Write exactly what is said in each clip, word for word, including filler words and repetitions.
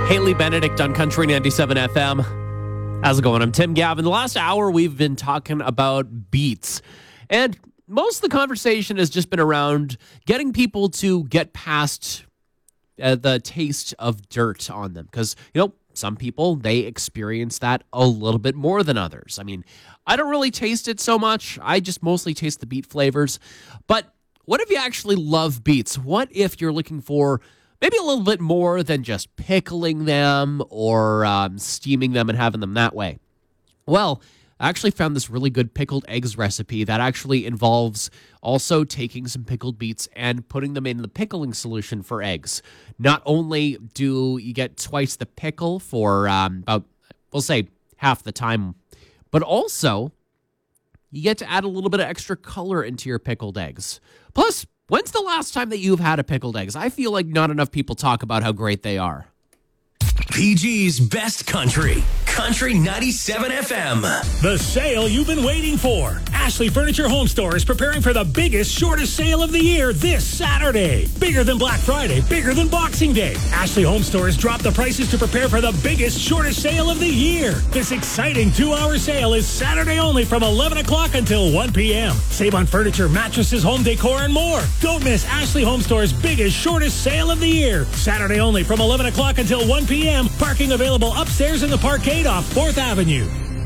Haley Benedict on Country ninety-seven F M. How's it going? I'm Tim Gavin. The last hour we've been talking about beets. And most of the conversation has just been around getting people to get past uh, the taste of dirt on them. Because, you know, some people, they experience that a little bit more than others. I mean, I don't really taste it so much. I just mostly taste the beet flavors. But what if you actually love beets? What if you're looking for maybe a little bit more than just pickling them or um, steaming them and having them that way? Well, I actually found this really good pickled eggs recipe that actually involves also taking some pickled beets and putting them in the pickling solution for eggs. Not only do you get twice the pickle for um, about, we'll say, half the time, but also you get to add a little bit of extra color into your pickled eggs. Plus, when's the last time that you've had a pickled eggs? I feel like not enough people talk about how great they are. P G's Best Country, Country ninety-seven F M. The sale you've been waiting for. Ashley Furniture Home Store is preparing for the biggest, shortest sale of the year this Saturday. Bigger than Black Friday, bigger than Boxing Day. Ashley Home Store has dropped the prices to prepare for the biggest, shortest sale of the year. This exciting two-hour sale is Saturday only from eleven o'clock until one p.m. Save on furniture, mattresses, home decor, and more. Don't miss Ashley Home Store's biggest, shortest sale of the year. Saturday only from eleven o'clock until one p.m. Parking available upstairs in the parkade off fourth Avenue.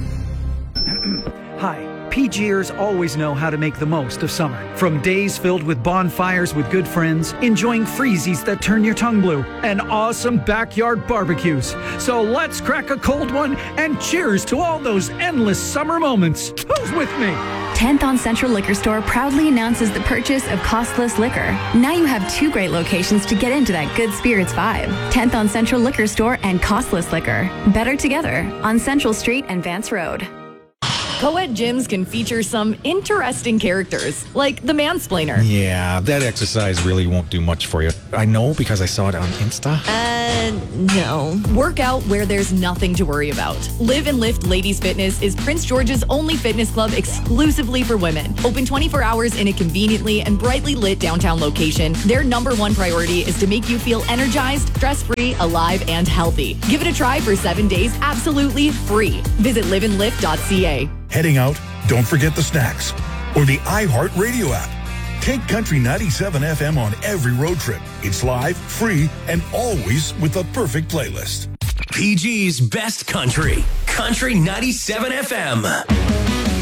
Hi. PGers always know how to make the most of summer. From days filled with bonfires with good friends, enjoying freezies that turn your tongue blue, and awesome backyard barbecues. So let's crack a cold one and cheers to all those endless summer moments. Who's with me? tenth on Central Liquor Store proudly announces the purchase of costless liquor. Now you have two great locations to get into that good spirits vibe. tenth on Central Liquor Store and Costless Liquor. Better together on Central Street and Vance Road. Co-ed gyms can feature some interesting characters, like the mansplainer. Yeah, that exercise really won't do much for you. I know because I saw it on Insta. Uh, no. Work out where there's nothing to worry about. Live and Lift Ladies Fitness is Prince George's only fitness club exclusively for women. Open twenty-four hours in a conveniently and brightly lit downtown location. Their number one priority is to make you feel energized, stress-free, alive, and healthy. Give it a try for seven days absolutely free. Visit live and lift dot c a. Heading out? Don't forget the snacks or the iHeartRadio app. Take Country ninety-seven F M on every road trip. It's live, free, and always with the perfect playlist. P G's Best Country, Country ninety-seven F M.